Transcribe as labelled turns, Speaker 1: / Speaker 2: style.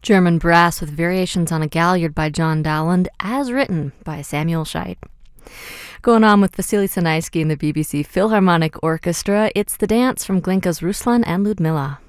Speaker 1: German Brass with Variations on a Galliard by John Dowland, as written by Samuel Scheidt. Going on with Vasily Sanaisky and the BBC Philharmonic Orchestra, it's the dance from Glinka's Ruslan and Ludmilla.